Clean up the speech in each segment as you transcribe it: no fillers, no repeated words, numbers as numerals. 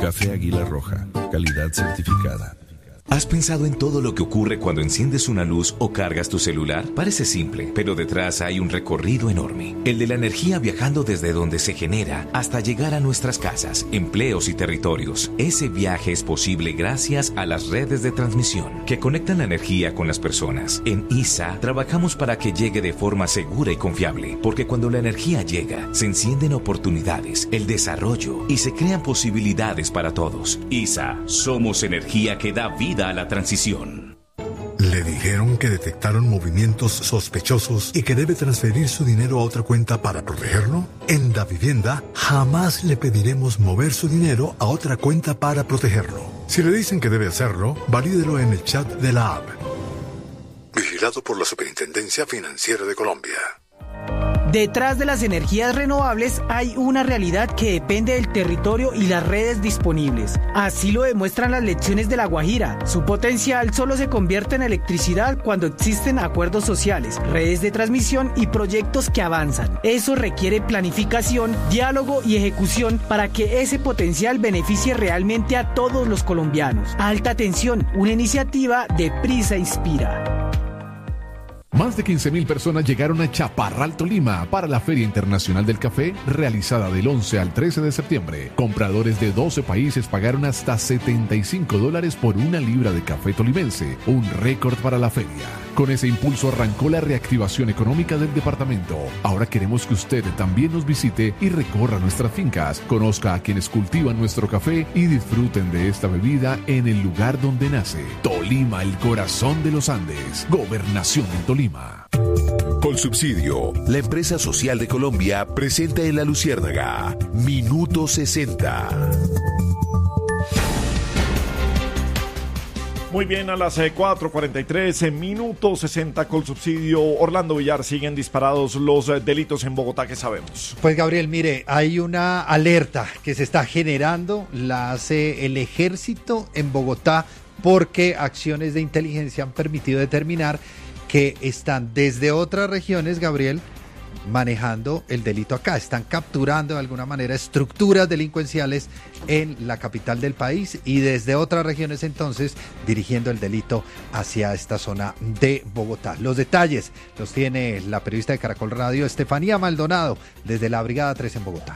Café Águila Roja, calidad certificada. ¿Has pensado en todo lo que ocurre cuando enciendes una luz o cargas tu celular? Parece simple, pero detrás hay un recorrido enorme. El de la energía viajando desde donde se genera hasta llegar a nuestras casas, empleos y territorios. Ese viaje es posible gracias a las redes de transmisión que conectan la energía con las personas. En ISA trabajamos para que llegue de forma segura y confiable, porque cuando la energía llega, se encienden oportunidades, el desarrollo y se crean posibilidades para todos. ISA, somos energía que da vida a la transición. ¿Le dijeron que detectaron movimientos sospechosos y que debe transferir su dinero a otra cuenta para protegerlo? En Davivienda jamás le pediremos mover su dinero a otra cuenta para protegerlo. Si le dicen que debe hacerlo, valídelo en el chat de la app. Vigilado por la Superintendencia Financiera de Colombia. Detrás de las energías renovables hay una realidad que depende del territorio y las redes disponibles. Así lo demuestran las lecciones de La Guajira. Su potencial solo se convierte en electricidad cuando existen acuerdos sociales, redes de transmisión y proyectos que avanzan. Eso requiere planificación, diálogo y ejecución para que ese potencial beneficie realmente a todos los colombianos. Alta Tensión, una iniciativa de Prisa Inspira. Más de 15.000 personas llegaron a Chaparral, Tolima, para la Feria Internacional del Café, realizada del 11 al 13 de septiembre. Compradores de 12 países pagaron hasta $75 por una libra de café tolimense, un récord para la feria. Con ese impulso arrancó la reactivación económica del departamento. Ahora queremos que usted también nos visite y recorra nuestras fincas, conozca a quienes cultivan nuestro café y disfruten de esta bebida en el lugar donde nace. Tolima, el corazón de los Andes. Gobernación en Tolima. Colsubsidio, la empresa social de Colombia, presenta en La Luciérnaga Minuto 60. Muy bien, a las 4:43, en Minuto 60 Colsubsidio. Orlando Villar, siguen disparados los delitos en Bogotá, ¿qué sabemos? Pues Gabriel, mire, hay una alerta que se está generando, la hace el ejército en Bogotá, porque acciones de inteligencia han permitido determinar que están desde otras regiones, Gabriel, manejando el delito acá. Están capturando de alguna manera estructuras delincuenciales en la capital del país y desde otras regiones entonces dirigiendo el delito hacia esta zona de Bogotá. Los detalles los tiene la periodista de Caracol Radio, Estefanía Maldonado, desde la Brigada 3 en Bogotá.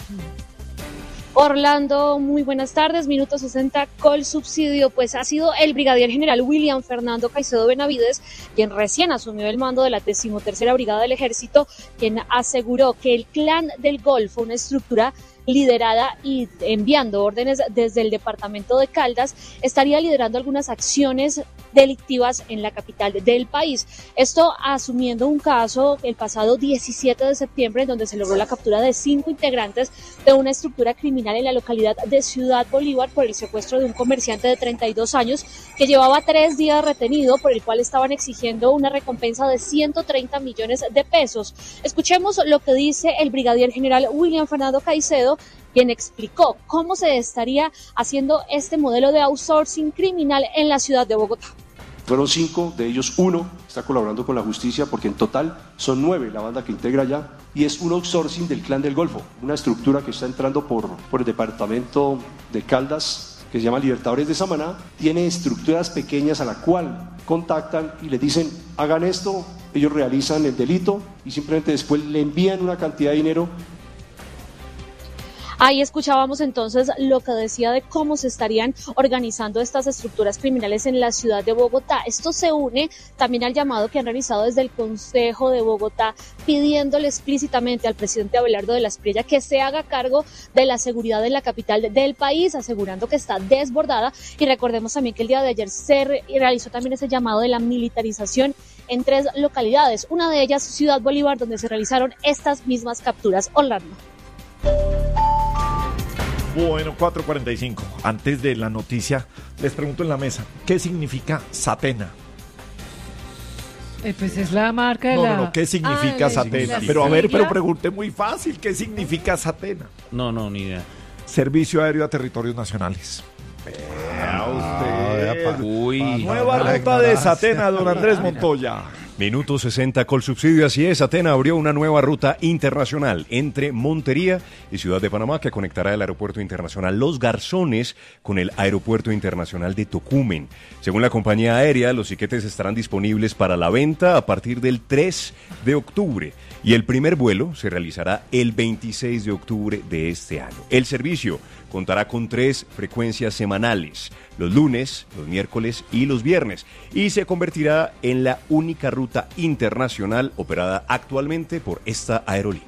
Orlando, muy buenas tardes. Minuto 60 Colsubsidio. Pues ha sido el brigadier general William Fernando Caicedo Benavides quien recién asumió el mando de la 13ª Brigada del Ejército, quien aseguró que el Clan del Golfo, una estructura liderada y enviando órdenes desde el departamento de Caldas, estaría liderando algunas acciones delictivas en la capital del país. Esto asumiendo un caso el pasado 17 de septiembre en donde se logró la captura de 5 integrantes de una estructura criminal en la localidad de Ciudad Bolívar por el secuestro de un comerciante de 32 años que llevaba 3 días retenido, por el cual estaban exigiendo una recompensa de 130 millones de pesos. Escuchemos lo que dice el brigadier general William Fernando Caicedo, quien explicó cómo se estaría haciendo este modelo de outsourcing criminal en la ciudad de Bogotá. Fueron 5, de ellos 1 está colaborando con la justicia, porque en total son 9 la banda que integra ya, y es un outsourcing del Clan del Golfo, una estructura que está entrando por el departamento de Caldas, que se llama Libertadores de Samaná. Tiene estructuras pequeñas a la cual contactan y les dicen hagan esto, ellos realizan el delito y simplemente después le envían una cantidad de dinero. Ahí escuchábamos entonces lo que decía de cómo se estarían organizando estas estructuras criminales en la ciudad de Bogotá. Esto se une también al llamado que han realizado desde el Consejo de Bogotá, pidiéndole explícitamente al presidente Abelardo de la Espriella que se haga cargo de la seguridad en la capital del país, asegurando que está desbordada. Y recordemos también que el día de ayer se realizó también ese llamado de la militarización en 3 localidades, una de ellas Ciudad Bolívar, donde se realizaron estas mismas capturas. Orlando. Bueno, 4:45. Antes de la noticia, les pregunto en la mesa, ¿qué significa Satena? Pues es la marca de No, ¿qué significa Satena? Pero a ver, pero pregunté muy fácil, ¿qué significa Satena? No, ni idea. Servicio Aéreo a Territorios Nacionales. Vea usted. Uy. Nueva ruta de Satena, don Andrés Montoya. Minuto 60 Colsubsidio, así es. Atena abrió una nueva ruta internacional entre Montería y Ciudad de Panamá que conectará el Aeropuerto Internacional Los Garzones con el Aeropuerto Internacional de Tocumen. Según la compañía aérea, los tiquetes estarán disponibles para la venta a partir del 3 de octubre y el primer vuelo se realizará el 26 de octubre de este año. El servicio contará con 3 frecuencias semanales, los lunes, los miércoles y los viernes, y se convertirá en la única ruta internacional operada actualmente por esta aerolínea.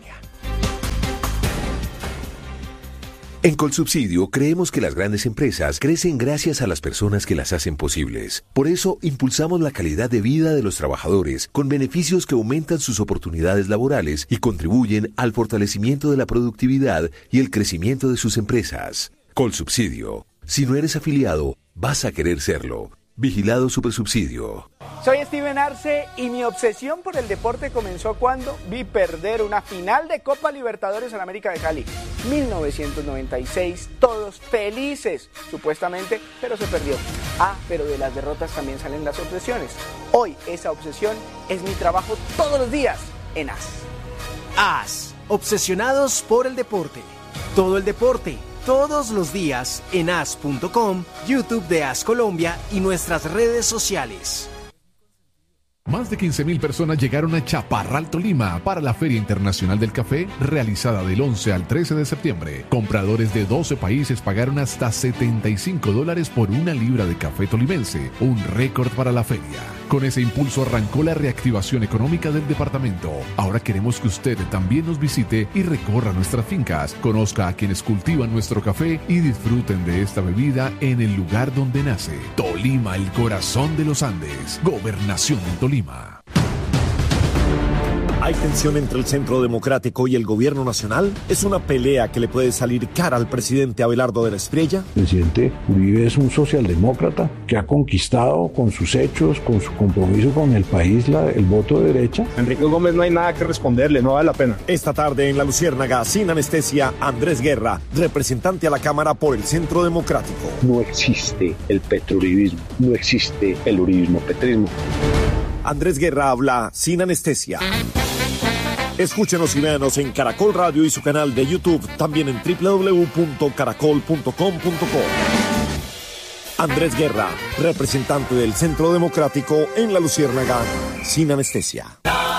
En Colsubsidio creemos que las grandes empresas crecen gracias a las personas que las hacen posibles. Por eso impulsamos la calidad de vida de los trabajadores con beneficios que aumentan sus oportunidades laborales y contribuyen al fortalecimiento de la productividad y el crecimiento de sus empresas. Colsubsidio. Si no eres afiliado, vas a querer serlo. Vigilado Supersubsidio. Soy Steven Arce y mi obsesión por el deporte comenzó cuando vi perder una final de Copa Libertadores en América de Cali. 1996, todos felices, supuestamente, pero se perdió. Pero de las derrotas también salen las obsesiones. Hoy esa obsesión es mi trabajo todos los días en AS. AS, obsesionados por el deporte. Todo el deporte. Todos los días en as.com, YouTube de AS Colombia y nuestras redes sociales. Más de 15.000 personas llegaron a Chaparral, Tolima, para la Feria Internacional del Café, realizada del 11 al 13 de septiembre. Compradores de 12 países pagaron hasta $75 por una libra de café tolimense, un récord para la feria. Con ese impulso arrancó la reactivación económica del departamento. Ahora queremos que usted también nos visite y recorra nuestras fincas, conozca a quienes cultivan nuestro café y disfruten de esta bebida en el lugar donde nace. Tolima, el corazón de los Andes. Gobernación en Tolima. ¿Hay tensión entre el Centro Democrático y el Gobierno Nacional? ¿Es una pelea que le puede salir cara al presidente Abelardo de la Espriella? El presidente Uribe es un socialdemócrata que ha conquistado con sus hechos, con su compromiso con el país, el voto de derecha. Enrique Gómez no hay nada que responderle, no vale la pena. Esta tarde en La Luciérnaga, sin anestesia, Andrés Guerra, representante a la Cámara por el Centro Democrático. No existe el petrouribismo, no existe el uribismo-petrismo. Andrés Guerra habla sin anestesia. Escúchenos y véanos en Caracol Radio y su canal de YouTube, también en www.caracol.com.co. Andrés Guerra, representante del Centro Democrático en La Luciérnaga, sin anestesia.